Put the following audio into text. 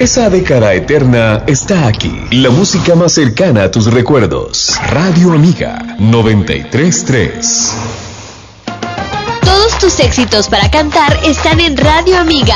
Esa década eterna está aquí. La música más cercana a tus recuerdos. Radio Amiga 93.3. Todos tus éxitos para cantar están en Radio Amiga.